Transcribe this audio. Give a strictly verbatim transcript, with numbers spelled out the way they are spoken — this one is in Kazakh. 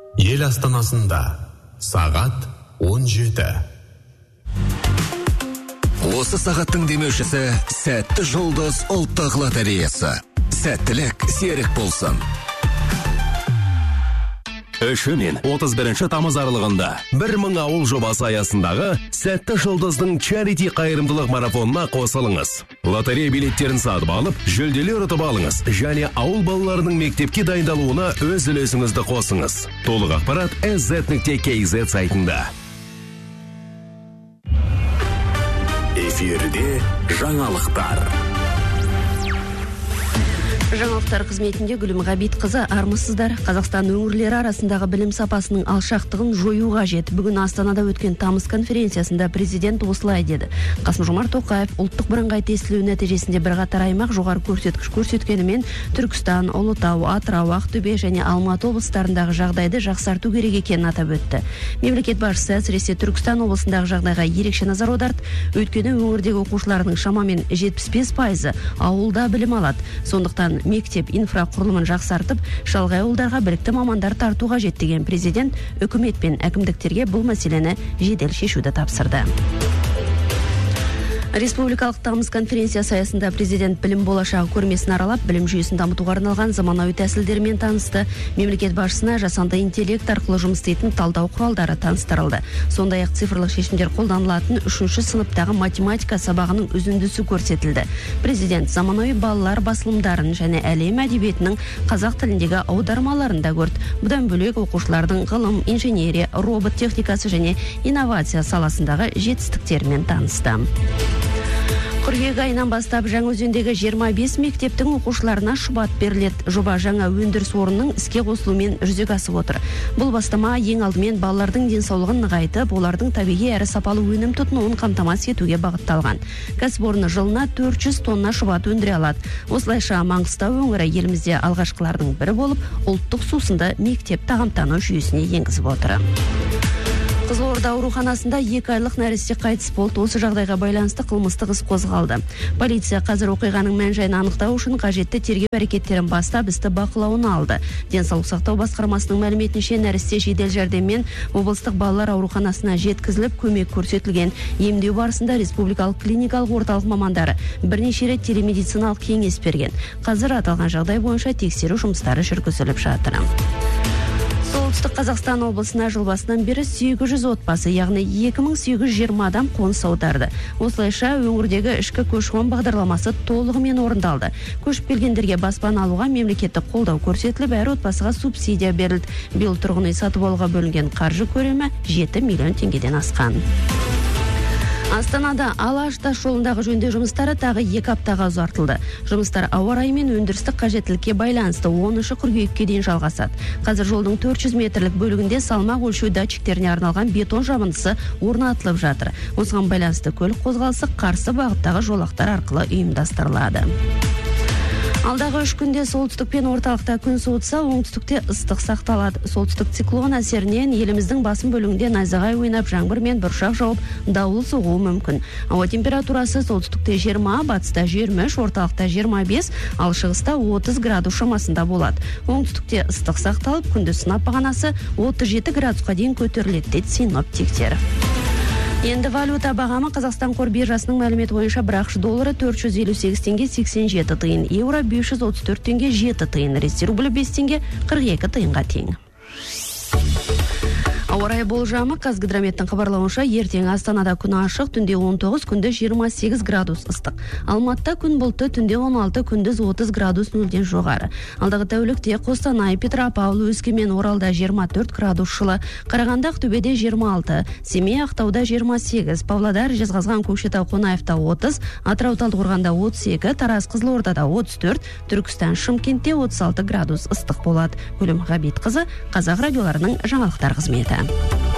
Ел астанасында сағат он жеті. Осы сағаттың демеушісі Сәтті жұлдыз ұлттық лотереясы. Сәттілік серік болсын. Үші мен отыз бірінші тамыз аралығында бір мың ауыл жобасы аясындағы Сәтті жұлдыздың чарити қайырымдылық марафонына қосылыңыз. Лотерея билеттерін сатып алып, жүлделер ұтып алыңыз және ауыл балаларының мектепке дайындалуына өз үлесіңізді қосыңыз. Толық ақпарат эс зет нүкте кей зет сайтында. Эфирде жаңалықтар. Жаңалықтар қызметінде Гүлім Ғабитқызы, армысыздар. Қазақстан өңірлері арасындағы білім сапасының алшақтығын жою қажет. Бүгін Астанада өткен тамыз конференциясында президент осылай деді. Қасым-Жомарт Тоқаев ұлттық бірыңғай тестілеу нәтижесінде бірқатар аймақ жоғары көрсеткіш көрсеткенімен Түркістан, Ұлытау, Атырау, Ақтөбе және Алматы облыстарындағы жағдайды жақсарту керек екенін атап өтті. Мемлекет басшысы әсіресе Түркістан облысындағы жағдайға ерекше назар аударды. Өйткені өңірдегі оқушылардың шамамен жетпіс бес пайызы ауылда білім алады. Сондықтан мектеп инфрақұрылымын жақсартып, шалғай ауылдарға білікті мамандар тарту қажет деген президент үкімет пен әкімдіктерге бұл мәселені жедел шешуді тапсырды. Республикалық тамыз конференциясы аясында президент білім болашағы көрмесін аралап, білім жүйесін дамытуға арналған заманауи тәсілдермен танысты. Мемлекет басшысына жасанды интеллект арқылы жұмыс істейтін талдау құралдары таныстырылды. Сондай-ақ цифрлық шешімдер қолданылатын үшінші сыныптағы математика сабағының үзіндісі көрсетілді. Президент заманауи балалар басылымдарын және әлем әдебиетінің қазақ тіліндегі аудармаларын да көрді. Бұдан бөлек оқушылардың ғылым, инженерия, робот техникасы және инновация саласындағы жетістіктерімен танысты. Қыркүйек айынан бастап Жаңаөзендегі жиырма бес мектептің оқушыларына шұбат беріледі. Жоба жаңа өндіріс орнының іске қосылуымен жүзеге асып отыр. Бұл бастама ең алдымен балалардың денсаулығын нығайтып, олардың табиғи әрі сапалы өнім тұтынуын қамтамасыз етуге бағытталған. Кәсіпорны жылына төрт жүз тонна шұбат өндіре алады. Осылайша Маңғыстау өңірі елімізде алғашқылардың бірі болып, ұлттық сусынды мектеп тағамтану жүйесіне енгізіп отыр. Қызылорда ауруханасында екі айлық нәресте қайтыс болды. Осы жағдайға байланысты қылмыстық іс қозғалды. Полиция қазір оқиғаның мән-жайын анықтау үшін қажетті тергеу әрекеттерін бастап, істі бақылауына алды. Денсаулық сақтау басқармасының мәліметінше, нәресте жедел жәрдеммен облыстық балалар ауруханасына жеткізіліп, көмек көрсетілген. Емдеу барысында республикалық клиникалық орталық мамандары бірнеше рет телемедициналық кеңес берген. Қазір аталған жағдай бойынша тексеру жұмыстары жүргізіліп жатыр. Солтүстік Қазақстан облысына жыл басынан бері сегіз жүз отбасы, яғни екі мың сегіз жүз жиырма адам қоныс аударды. Осылайша өңірдегі ішкі көші-қон бағдарламасы толығымен орындалды. Көшіп келгендерге баспана алуға мемлекеттік қолдау көрсетіліп, әр отбасыға субсидия берілді. Биыл тұрғын үй сатып алуға бөлінген қаржы көлемі жеті миллион теңгеден асқан. Астанада Алаш тас жолындағы жөндеу жұмыстары тағы екі аптаға ұзартылды. Жұмыстар ауа райы мен өндірістік қажеттілікке байланысты оныншы қыркүйекке дейін жалғасады. Қазір жолдың төрт жүз метрлік бөлігінде салмақ өлшеу датчиктеріне арналған бетон жабындысы орнатылып жатыр. Осыған байланысты көлік қозғалысы қарсы бағыттағы жолақтар арқылы ұйымдастырылады. Алдағы үш күнде солтүстік пен орталықта күн суытса, оңтүстікте ыстық сақталады. Солтүстік циклон әсерінен еліміздің басым бөлігінде найзағай ойнап, жаңбыр мен бұршақ жауып, дауыл соғуы мүмкін. Ауа температурасы солтүстікте жиырма, батыста жиырма үш, орталықта жиырма бес, ал шығыста отыз градус шамасында болады. Оңтүстікте ыстық сақталып, күндіз сынап бағанасы отыз жеті градусқа дейін көтеріледі дейді синоптиктер. Енді валюта бағамы Қазақстан қор биржасының мәліметі бойынша бір ақш доллары төрт жүз елу сегіз теңге сексен жеті тиын, еуро бес жүз отыз төрт теңге жеті тиын, ресей рублі бес теңге қырық екі тиынға тең. Ауа райы болжамы Қазгидрометтің хабарлауынша ертең Астанада күн ашық, түнде он тоғыз, күндіз жиырма сегіз градус ыстық. Алматыда күн бұлтты, түнде он алты, күндіз отыз градус нөлден жоғары. Алдағы тәулікте Қостанай, Петропавл, Өскемен, Оралда жиырма төрт градус жылы, Қарағанды, Ақтөбеде жиырма алты, Семей, Ақтауда жиырма сегіз, Павлодар, Жезқазған, Көкшетау, Қонаевта отыз, Атырау, Талдықорғанда отыз екі, Тараз, Қызылордада отыз төрт, Түркістан, Шымкентте отыз алты градус ыстық болады. Гүлім Ғабитқызы, Қазақ радиоларының жаңалықтар қызметі.